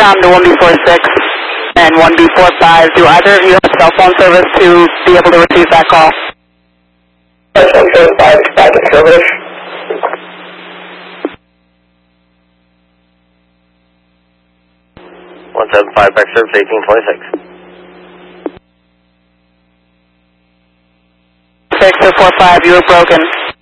to 1B46 and 1B45. Do either of you have cell phone service to be able to receive that call? 175 private service. Back service 1826. 645, you were broken.